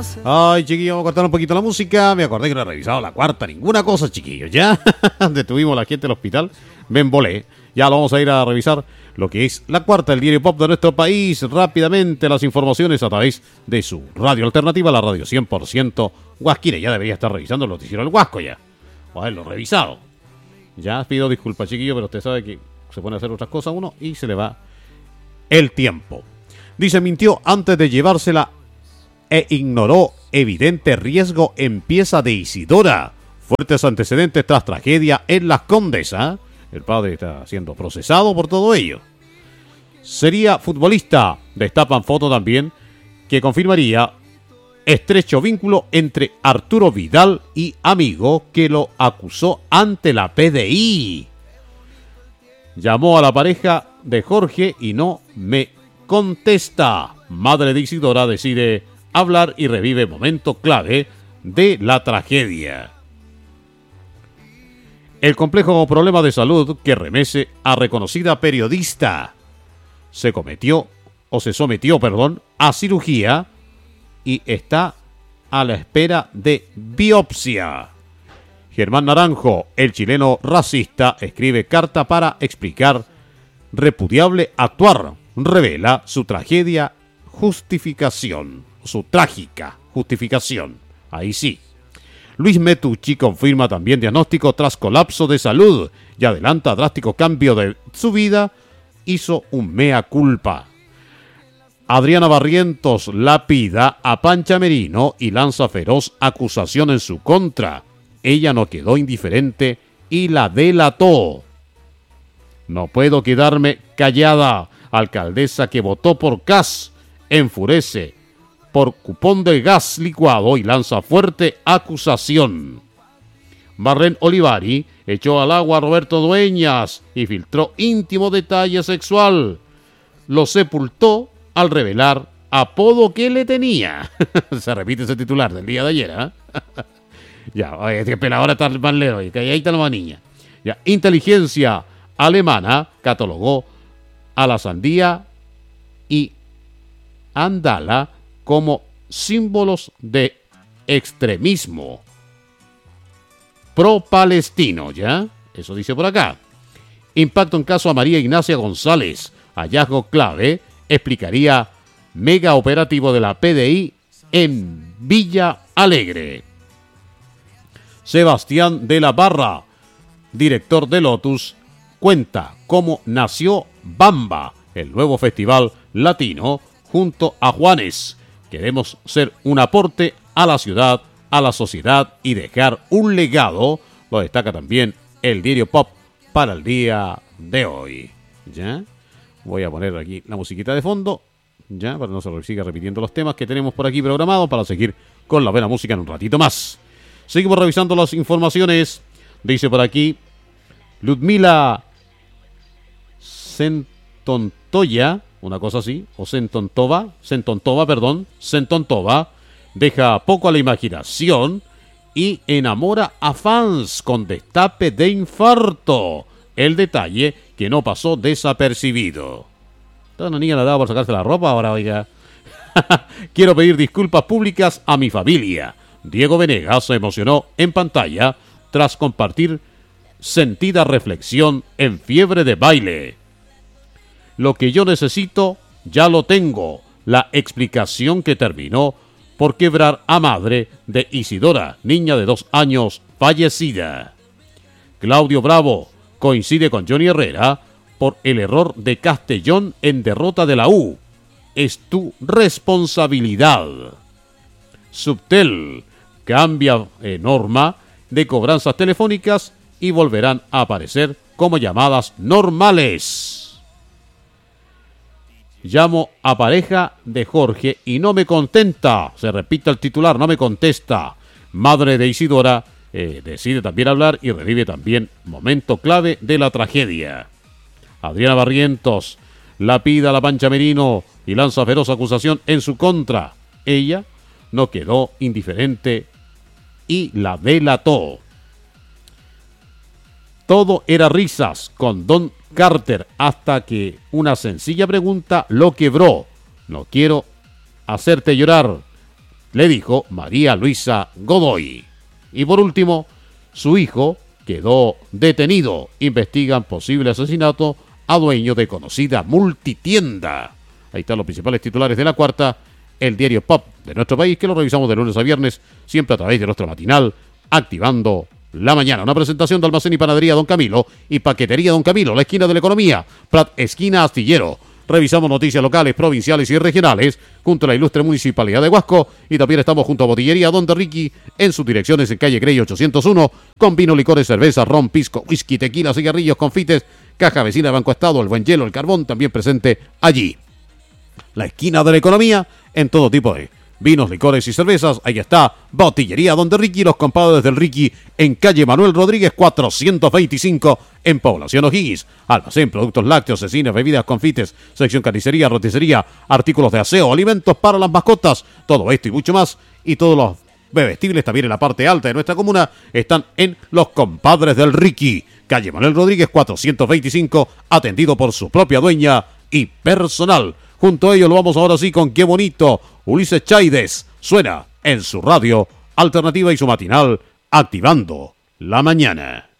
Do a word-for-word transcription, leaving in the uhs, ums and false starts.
Ay, chiquillos, vamos a cortar un poquito la música. Me acordé que no he revisado la cuarta, ninguna cosa, chiquillos. Ya detuvimos a la gente del hospital. Me embolé. Ya lo vamos a ir a revisar lo que es la cuarta del diario pop de nuestro país. Rápidamente las informaciones a través de su radio alternativa, la radio cien por ciento Huasquina. Ya debería estar revisando el noticiero del Huasco ya. O haberlo revisado. Ya pido disculpas, chiquillos, pero usted sabe que se pone a hacer otras cosas uno y se le va el tiempo. Dice, mintió antes de llevársela e ignoró evidente riesgo en pieza de Isidora. Fuertes antecedentes tras tragedia en Las Condes. El padre está siendo procesado por todo ello. Sería futbolista. Destapan foto también que confirmaría estrecho vínculo entre Arturo Vidal y amigo que lo acusó ante la P D I. Llamó a la pareja de Jorge y no me contesta. Madre de Isidora decide hablar y revive momento clave de la tragedia. El complejo problema de salud que remece a reconocida periodista se cometió o se sometió, perdón, a cirugía y está a la espera de biopsia. Germán Naranjo, el chileno racista, escribe carta para explicar repudiable actuar. Revela su tragedia justificación, su trágica justificación. Ahí sí. Luis Metucci confirma también diagnóstico tras colapso de salud y adelanta drástico cambio de su vida. Hizo un mea culpa. Adriana Barrientos lapida a Pancha Merino y lanza feroz acusación en su contra. Ella no quedó indiferente y la delató. No puedo quedarme callada. Alcaldesa que votó por Kast enfurece por cupón de gas licuado y lanza fuerte acusación. Marlene Olivari echó al agua a Roberto Dueñas y filtró íntimo detalle sexual. Lo sepultó al revelar apodo que le tenía. Se repite ese titular del día de ayer, ¿eh? Ya, oye, que pena, ahora está el más lero, que ahí está la más niña. Ya, inteligencia alemana catalogó a la sandía y andala como símbolos de extremismo pro-palestino, ¿ya? Eso dice por acá. Impacto en caso a María Ignacia González. Hallazgo clave explicaría mega operativo de la P D I en Villa Alegre. Sebastián de la Barra, director de Lotus, cuenta cómo nació Bamba, el nuevo festival latino, junto a Juanes. Queremos ser un aporte a la ciudad, a la sociedad y dejar un legado. Lo destaca también el diario Pop para el día de hoy. ¿Ya? Voy a poner aquí la musiquita de fondo, ya, para no se siga repitiendo los temas que tenemos por aquí programados para seguir con la buena música en un ratito más. Seguimos revisando las informaciones. Dice por aquí Ludmila Sentontoya, una cosa así, o Sentontova, Sentontova, perdón, Sentontova, deja poco a la imaginación y enamora a fans con destape de infarto. El detalle que no pasó desapercibido. Toda una niña la daba por sacarse la ropa, ahora oiga. Quiero pedir disculpas públicas a mi familia. Diego Venegas se emocionó en pantalla tras compartir sentida reflexión en Fiebre de Baile. Lo que yo necesito, ya lo tengo. La explicación que terminó por quebrar a madre de Isidora, niña de dos años, fallecida. Claudio Bravo coincide con Johnny Herrera por el error de Castellón en derrota de la U. Es tu responsabilidad. Subtel cambia eh, norma de cobranzas telefónicas y volverán a aparecer como llamadas normales. Llamo a pareja de Jorge y no me contenta. Se repite el titular, no me contesta. Madre de Isidora eh, decide también hablar y revive también momento clave de la tragedia. Adriana Barrientos lapida a la Pancha Merino y lanza feroz acusación en su contra. Ella no quedó indiferente y la delató. Todo era risas con Don Carter hasta que una sencilla pregunta lo quebró. No quiero hacerte llorar, le dijo María Luisa Godoy. Y por último, su hijo quedó detenido. Investigan posible asesinato a dueño de conocida multitienda. Ahí están los principales titulares de La Cuarta, el diario pop de nuestro país, que lo revisamos de lunes a viernes, siempre a través de nuestro matinal, Activando la Mañana. Una presentación de Almacén y Panadería Don Camilo y Paquetería Don Camilo, la esquina de la economía, Prat, esquina Astillero. Revisamos noticias locales, provinciales y regionales junto a la ilustre Municipalidad de Huasco, y también estamos junto a Botillería Don de Ricky en sus direcciones en calle Grey ochocientos uno, con vino, licores, cerveza, ron, pisco, whisky, tequila, cigarrillos, confites, caja vecina de Banco Estado, el buen hielo, el carbón, también presente allí. La esquina de la economía en todo tipo de vinos, licores y cervezas. Ahí está Botillería Don de Ricky, los compadres del Ricky, en calle Manuel Rodríguez cuatrocientos veinticinco, en Población O'Higgins. Almacén, productos lácteos, cecines, bebidas, confites, sección carnicería, roticería, artículos de aseo, alimentos para las mascotas. Todo esto y mucho más, y todos los bebestibles también en la parte alta de nuestra comuna están en los compadres del Ricky, calle Manuel Rodríguez cuatrocientos veinticinco, atendido por su propia dueña y personal. Junto a ellos lo vamos ahora sí con Qué Bonito. Ulises Chaides suena en su radio alternativa y su matinal Activando la Mañana.